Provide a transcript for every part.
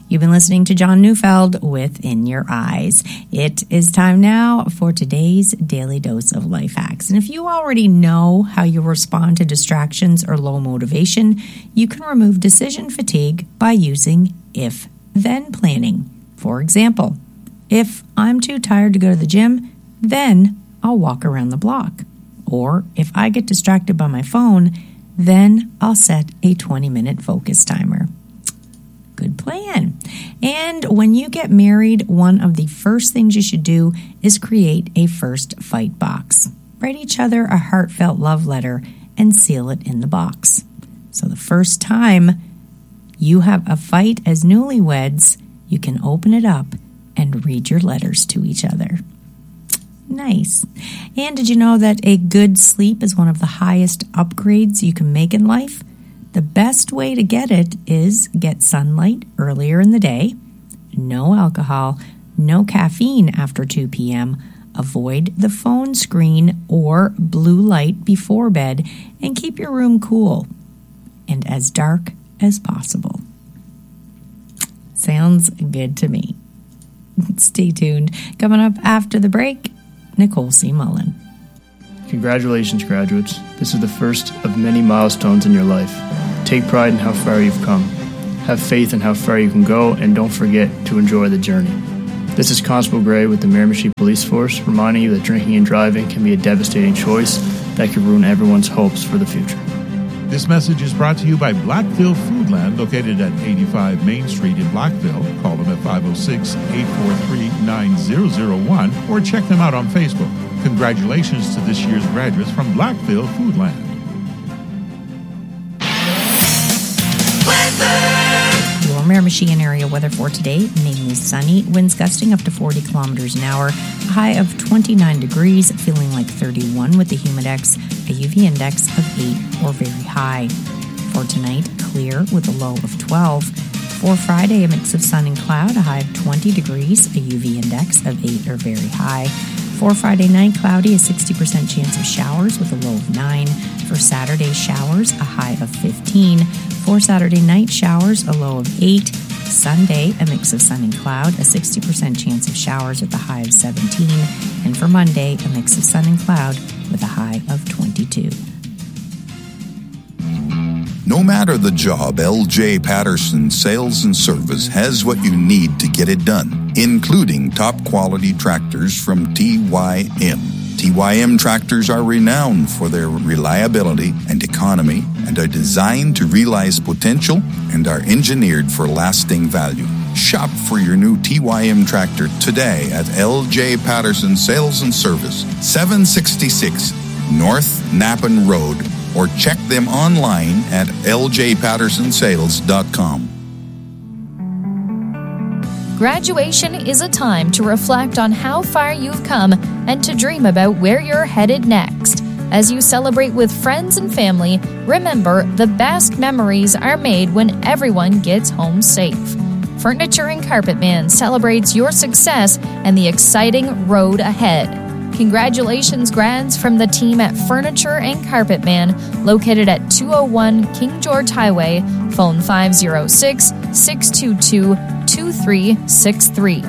You've been listening to John Neufeld with In Your Eyes. It is time now for today's Daily Dose of Life Hacks. And if you already know how you respond to distractions or low motivation, you can remove decision fatigue by using if-then planning. For example, if I'm too tired to go to the gym, then I'll walk around the block. Or if I get distracted by my phone, then I'll set a 20-minute focus timer. Good plan. And when you get married, one of the first things you should do is create a first fight box. Write each other a heartfelt love letter and seal it in the box. So the first time you have a fight as newlyweds, you can open it up and read your letters to each other. Nice. And did you know that a good sleep is one of the highest upgrades you can make in life? The best way to get it is get sunlight earlier in the day, no alcohol, no caffeine after 2 p.m., avoid the phone screen or blue light before bed, and keep your room cool and as dark as possible. Sounds good to me. Stay tuned. Coming up after the break, Nicole C. Mullen. Congratulations, graduates. This is the first of many milestones in your life. Take pride in how far you've come. Have faith in how far you can go, and don't forget to enjoy the journey. This is Constable Gray with the Miramichi Police Force, reminding you that drinking and driving can be a devastating choice that could ruin everyone's hopes for the future. This message is brought to you by Blackville Foodland, located at 85 Main Street in Blackville. Call them at 506-843-9001 or check them out on Facebook. Congratulations to this year's graduates from Blackville Foodland. Your Miramichi area weather for today, mainly sunny, winds gusting up to 40 kilometers an hour, a high of 29 degrees, feeling like 31 with the humidex, a UV index of 8 or very high. For tonight, clear with a low of 12. For Friday, a mix of sun and cloud, a high of 20 degrees, a UV index of 8 or very high. For Friday night, cloudy, a 60% chance of showers with a low of 9. For Saturday, showers, a high of 15. For Saturday night, showers, a low of 8. Sunday, a mix of sun and cloud, a 60% chance of showers with a high of 17. And for Monday, a mix of sun and cloud with a high of 22. No matter the job, LJ Patterson Sales and Service has what you need to get it done, including top-quality tractors from TYM. TYM tractors are renowned for their reliability and economy and are designed to realize potential and are engineered for lasting value. Shop for your new TYM tractor today at LJ Patterson Sales and Service, 766 North Napan Road, or check them online at ljpattersonsales.com. Graduation is a time to reflect on how far you've come and to dream about where you're headed next. As you celebrate with friends and family, remember the best memories are made when everyone gets home safe. Furniture and Carpet Man celebrates your success and the exciting road ahead. Congratulations, grads, from the team at Furniture and Carpet Man, located at 201 King George Highway. Phone 506-622-2363.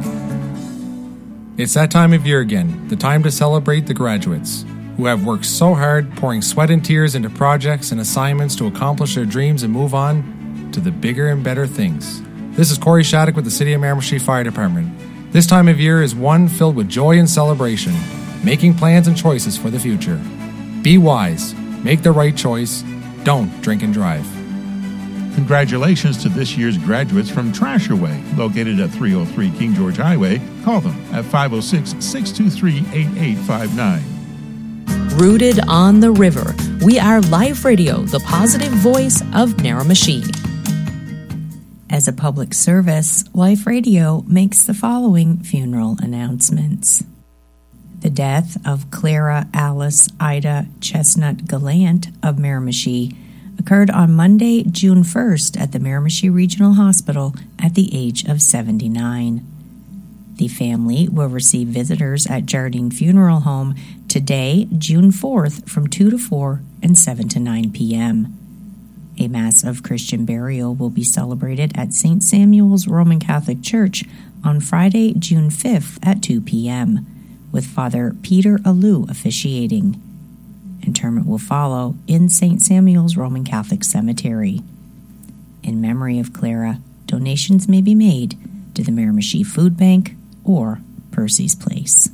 It's that time of year again, the time to celebrate the graduates, who have worked so hard, pouring sweat and tears into projects and assignments to accomplish their dreams and move on to the bigger and better things. This is Corey Shattuck with the City of Miramichi Fire Department. This time of year is one filled with joy and celebration, making plans and choices for the future. Be wise, make the right choice, don't drink and drive. Congratulations to this year's graduates from Trasher Way, located at 303 King George Highway. Call them at 506-623-8859. Rooted on the river, we are Life Radio, the positive voice of Miramichi. As a public service, Life Radio makes the following funeral announcements. The death of Clara Alice Ida Chestnut Gallant of Miramichi occurred on Monday, June 1st at the Miramichi Regional Hospital at the age of 79. The family will receive visitors at Jardine Funeral Home today, June 4th, from 2 to 4 and 7 to 9 p.m. A Mass of Christian burial will be celebrated at St. Samuel's Roman Catholic Church on Friday, June 5th at 2 p.m., with Father Peter Alou officiating. Interment will follow in St. Samuel's Roman Catholic Cemetery. In memory of Clara, donations may be made to the Miramichi Food Bank or Percy's Place.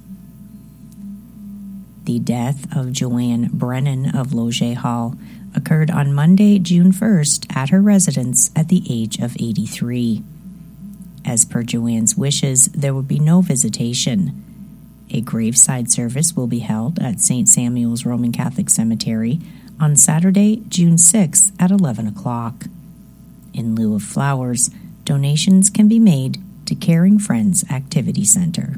The death of Joanne Brennan of Loge Hall occurred on Monday, June 1st at her residence at the age of 83. As per Joanne's wishes, there will be no visitation. A graveside service will be held at St. Samuel's Roman Catholic Cemetery on Saturday, June 6th at 11 o'clock. In lieu of flowers, donations can be made to Caring Friends Activity Center.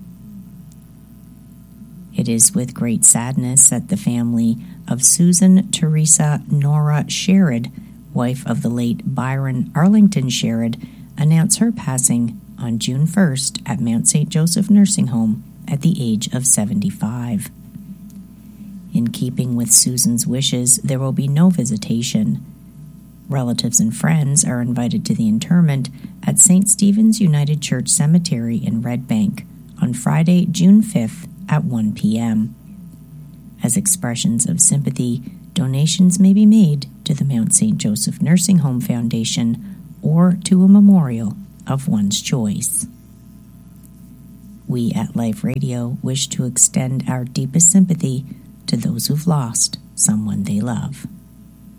It is with great sadness that the family of Susan Teresa Nora Sherrod, wife of the late Byron Arlington Sherrod, announce her passing on June 1st at Mount St. Joseph Nursing Home at the age of 75. In keeping with Susan's wishes, there will be no visitation. Relatives and friends are invited to the interment at St. Stephen's United Church Cemetery in Red Bank on Friday, June 5th at 1 p.m. As expressions of sympathy, donations may be made to the Mount St. Joseph Nursing Home Foundation or to a memorial of one's choice. We at Life Radio wish to extend our deepest sympathy to those who've lost someone they love.